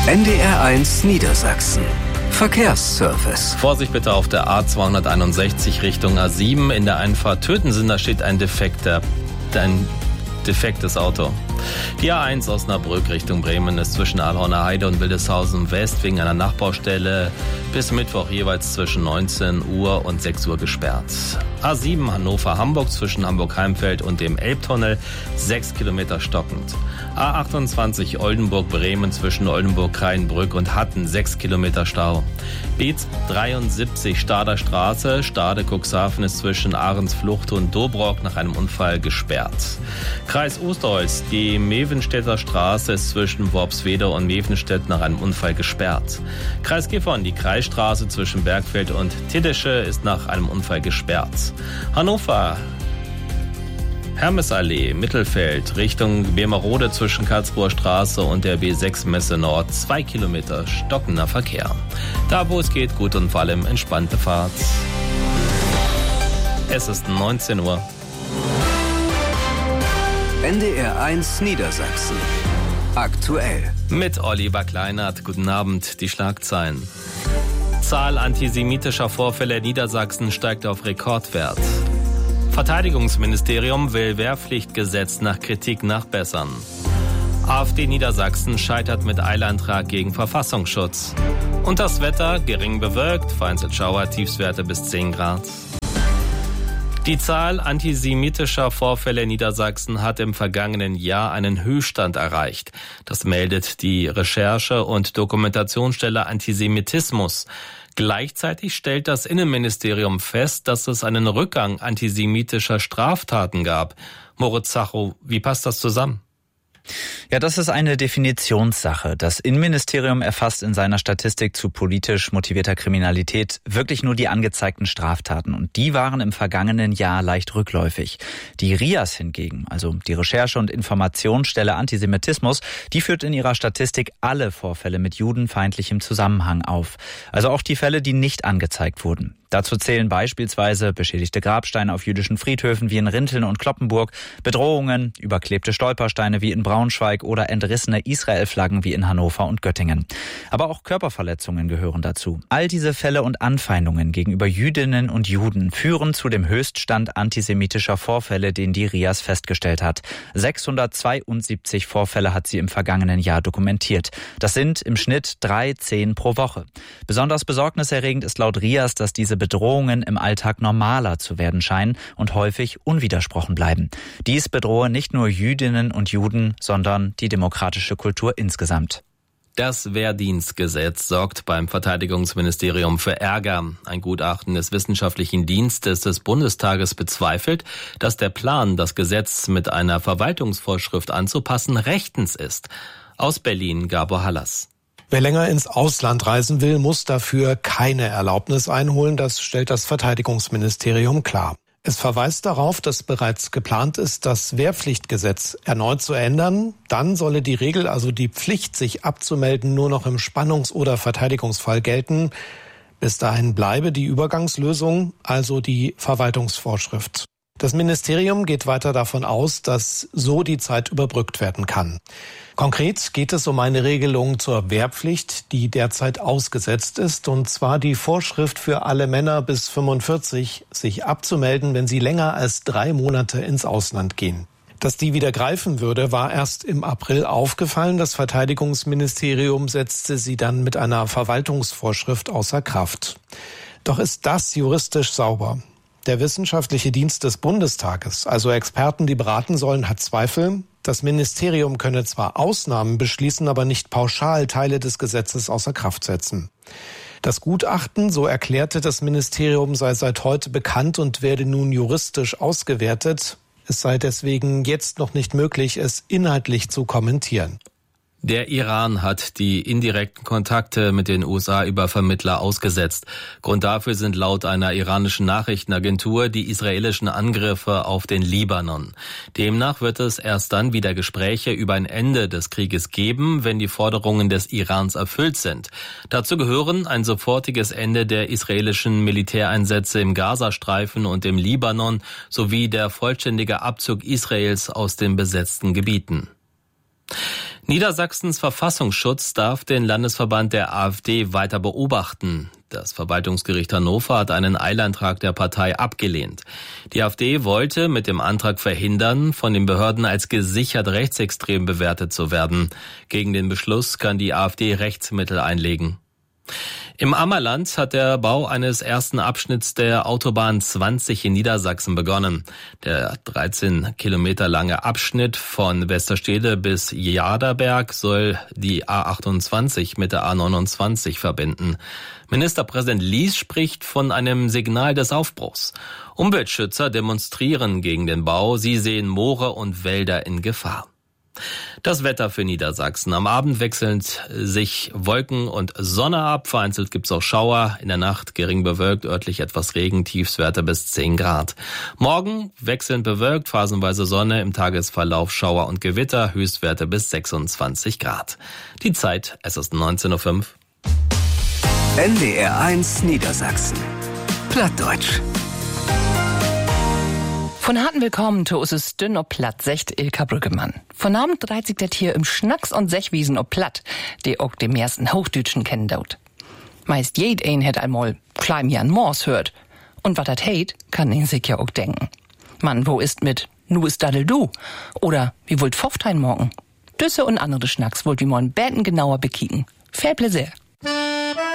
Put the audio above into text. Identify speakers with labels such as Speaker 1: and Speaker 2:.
Speaker 1: NDR1 Niedersachsen. Verkehrsservice.
Speaker 2: Vorsicht bitte auf der A261 Richtung A7. In der Einfahrt Tötensen, da steht ein defektes Auto. Die A1 Osnabrück Richtung Bremen ist zwischen Alhorner Heide und Wildeshausen West wegen einer Nachbaustelle bis Mittwoch jeweils zwischen 19 Uhr und 6 Uhr gesperrt. A7 Hannover-Hamburg zwischen Hamburg-Heimfeld und dem Elbtunnel 6 Kilometer stockend. A28 Oldenburg-Bremen zwischen Oldenburg-Kraienbrück und Hatten 6 Kilometer Stau. B73 Stader Straße, Stade-Cuxhaven ist zwischen Ahrensflucht und Dobrock nach einem Unfall gesperrt. Kreis Osterholz, die Mevenstädter Straße ist zwischen Worpswede und Mevenstedt nach einem Unfall gesperrt. Kreis Gifhorn, die Kreisstraße zwischen Bergfeld und Tiddische ist nach einem Unfall gesperrt. Hannover, Hermesallee, Mittelfeld, Richtung Bemerode zwischen Karlsruher Straße und der B6 Messe Nord 2 Kilometer stockender Verkehr. Da, wo es geht, gut und vor allem entspannte Fahrt. Es ist 19 Uhr.
Speaker 1: NDR1 Niedersachsen. Aktuell.
Speaker 2: Mit Oliver Kleinert. Guten Abend, die Schlagzeilen. Zahl antisemitischer Vorfälle in Niedersachsen steigt auf Rekordwert. Verteidigungsministerium will Wehrpflichtgesetz nach Kritik nachbessern. AfD Niedersachsen scheitert mit Eilantrag gegen Verfassungsschutz. Und das Wetter gering bewölkt, vereinzelt Schauer, Tiefstwerte bis 10 Grad. Die Zahl antisemitischer Vorfälle in Niedersachsen hat im vergangenen Jahr einen Höchststand erreicht. Das meldet die Recherche- und Dokumentationsstelle Antisemitismus. Gleichzeitig stellt das Innenministerium fest, dass es einen Rückgang antisemitischer Straftaten gab. Moritz Zachow, wie passt das zusammen?
Speaker 3: Ja, das ist eine Definitionssache. Das Innenministerium erfasst in seiner Statistik zu politisch motivierter Kriminalität wirklich nur die angezeigten Straftaten. Und die waren im vergangenen Jahr leicht rückläufig. Die RIAS hingegen, also die Recherche- und Informationsstelle Antisemitismus, die führt in ihrer Statistik alle Vorfälle mit judenfeindlichem Zusammenhang auf. Also auch die Fälle, die nicht angezeigt wurden. Dazu zählen beispielsweise beschädigte Grabsteine auf jüdischen Friedhöfen wie in Rinteln und Cloppenburg, Bedrohungen, überklebte Stolpersteine wie in Braunschweig oder entrissene Israel-Flaggen wie in Hannover und Göttingen. Aber auch Körperverletzungen gehören dazu. All diese Fälle und Anfeindungen gegenüber Jüdinnen und Juden führen zu dem Höchststand antisemitischer Vorfälle, den die RIAS festgestellt hat. 672 Vorfälle hat sie im vergangenen Jahr dokumentiert. Das sind im Schnitt 10 pro Woche. Besonders besorgniserregend ist laut RIAS, dass diese Bedrohungen im Alltag normaler zu werden scheinen und häufig unwidersprochen bleiben. Dies bedrohe nicht nur Jüdinnen und Juden, sondern die demokratische Kultur insgesamt.
Speaker 2: Das Wehrdienstgesetz sorgt beim Verteidigungsministerium für Ärger. Ein Gutachten des Wissenschaftlichen Dienstes des Bundestages bezweifelt, dass der Plan, das Gesetz mit einer Verwaltungsvorschrift anzupassen, rechtens ist. Aus Berlin, Gabor Hallas.
Speaker 4: Wer länger ins Ausland reisen will, muss dafür keine Erlaubnis einholen. Das stellt das Verteidigungsministerium klar. Es verweist darauf, dass bereits geplant ist, das Wehrpflichtgesetz erneut zu ändern. Dann solle die Regel, also die Pflicht, sich abzumelden, nur noch im Spannungs- oder Verteidigungsfall gelten. Bis dahin bleibe die Übergangslösung, also die Verwaltungsvorschrift. Das Ministerium geht weiter davon aus, dass so die Zeit überbrückt werden kann. Konkret geht es um eine Regelung zur Wehrpflicht, die derzeit ausgesetzt ist, und zwar die Vorschrift für alle Männer bis 45, sich abzumelden, wenn sie länger als 3 Monate ins Ausland gehen. Dass die wieder greifen würde, war erst im April aufgefallen. Das Verteidigungsministerium setzte sie dann mit einer Verwaltungsvorschrift außer Kraft. Doch ist das juristisch sauber? Der Wissenschaftliche Dienst des Bundestages, also Experten, die beraten sollen, hat Zweifel. Das Ministerium könne zwar Ausnahmen beschließen, aber nicht pauschal Teile des Gesetzes außer Kraft setzen. Das Gutachten, so erklärte das Ministerium, sei seit heute bekannt und werde nun juristisch ausgewertet. Es sei deswegen jetzt noch nicht möglich, es inhaltlich zu kommentieren.
Speaker 2: Der Iran hat die indirekten Kontakte mit den USA über Vermittler ausgesetzt. Grund dafür sind laut einer iranischen Nachrichtenagentur die israelischen Angriffe auf den Libanon. Demnach wird es erst dann wieder Gespräche über ein Ende des Krieges geben, wenn die Forderungen des Irans erfüllt sind. Dazu gehören ein sofortiges Ende der israelischen Militäreinsätze im Gazastreifen und im Libanon sowie der vollständige Abzug Israels aus den besetzten Gebieten. Niedersachsens Verfassungsschutz darf den Landesverband der AfD weiter beobachten. Das Verwaltungsgericht Hannover hat einen Eilantrag der Partei abgelehnt. Die AfD wollte mit dem Antrag verhindern, von den Behörden als gesichert rechtsextrem bewertet zu werden. Gegen den Beschluss kann die AfD Rechtsmittel einlegen. Im Ammerland hat der Bau eines ersten Abschnitts der Autobahn 20 in Niedersachsen begonnen. Der 13 Kilometer lange Abschnitt von Westerstede bis Jaderberg soll die A28 mit der A29 verbinden. Ministerpräsident Lies spricht von einem Signal des Aufbruchs. Umweltschützer demonstrieren gegen den Bau. Sie sehen Moore und Wälder in Gefahr. Das Wetter für Niedersachsen. Am Abend wechseln sich Wolken und Sonne ab. Vereinzelt gibt's auch Schauer. In der Nacht gering bewölkt, örtlich etwas Regen, Tiefstwerte bis 10 Grad. Morgen wechselnd bewölkt, phasenweise Sonne, im Tagesverlauf Schauer und Gewitter, Höchstwerte bis 26 Grad. Die Zeit, es ist 19:05 Uhr.
Speaker 1: NDR 1 Niedersachsen. Plattdeutsch.
Speaker 5: Von harten Willkommen zu uns dünn ob Platt, secht Ilka Brüggemann. Von Abend dreht sich das hier im Schnacks und Sechwiesen ob Platt, die auch dem ersten Hochdütschen kennen daut. Meist jed ein het einmal klein Jan Mors hört. Und wat dat heit, kann ihn sich ja auch denken. Mann, wo ist mit nu ist daddel du? Oder wie wollt Pfofftein morgen? Düsse und andere Schnacks wollt wie morgen Bäten genauer bekicken. Viel Pläsier.